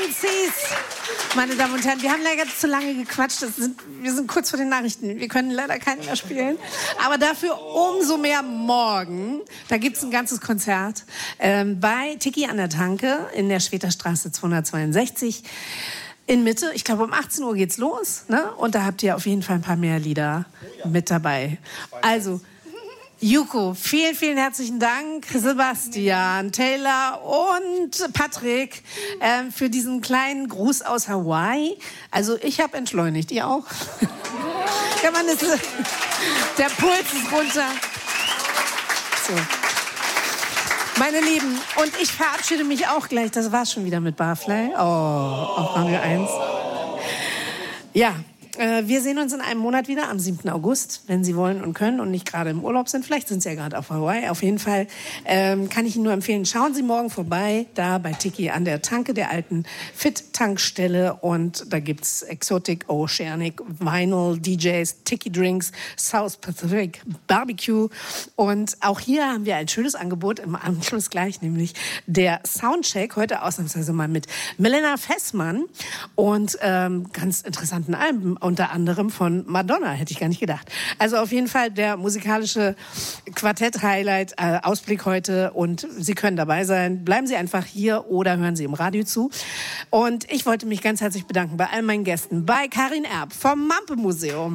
Seas. Meine Damen und Herren, wir haben leider zu lange gequatscht. Wir sind kurz vor den Nachrichten. Wir können leider keinen mehr spielen. Aber dafür umso mehr morgen. Da gibt es ein ganzes Konzert bei Tiki an der Tanke in der Schweterstraße 262 in Mitte. Ich glaube, um 18 Uhr geht's los. Ne? Und da habt ihr auf jeden Fall ein paar mehr Lieder mit dabei. Also, Yuko, vielen, vielen herzlichen Dank. Sebastian, Taylor und Patrick für diesen kleinen Gruß aus Hawaii. Also ich habe entschleunigt, ihr auch? Ja, Mann, der Puls ist runter. So. Meine Lieben, und ich verabschiede mich auch gleich. Das war's schon wieder mit Barfly. Oh, auf Radio 1. Ja. Wir sehen uns in einem Monat wieder, am 7. August, wenn Sie wollen und können und nicht gerade im Urlaub sind. Vielleicht sind Sie ja gerade auf Hawaii. Auf jeden Fall kann ich Ihnen nur empfehlen, schauen Sie morgen vorbei, da bei Tiki an der Tanke der alten Fit-Tankstelle. Und da gibt's Exotic, Oceanic, Vinyl, DJs, Tiki Drinks, South Pacific, Barbecue. Und auch hier haben wir ein schönes Angebot im Anschluss gleich, nämlich der Soundcheck. Heute ausnahmsweise mal mit Melina Fessmann und ganz interessanten Alben. Unter anderem von Madonna, hätte ich gar nicht gedacht. Also auf jeden Fall der musikalische Quartett-Highlight, Ausblick heute. Und Sie können dabei sein. Bleiben Sie einfach hier oder hören Sie im Radio zu. Und ich wollte mich ganz herzlich bedanken bei all meinen Gästen. Bei Karin Erb vom Mampe-Museum.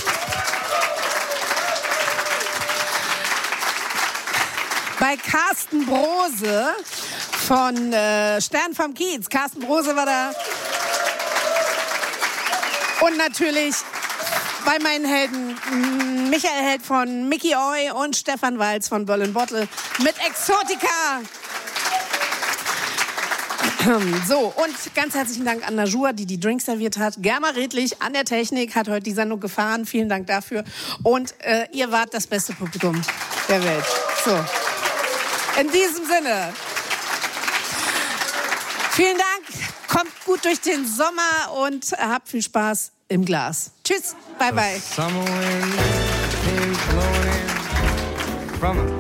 Bei Carsten Brose von Stern vom Kiez. Carsten Brose war da. Und natürlich bei meinen Helden Michael Held von Mickey Oy und Stefan Walz von Berlin Bottle mit Exotica. So, und ganz herzlichen Dank an Najua, die Drinks serviert hat. Germa Redlich an der Technik hat heute die Sendung gefahren. Vielen Dank dafür. Und ihr wart das beste Publikum der Welt. So, in diesem Sinne, vielen Dank. Kommt gut durch den Sommer und habt viel Spaß im Glas. Tschüss, bye bye.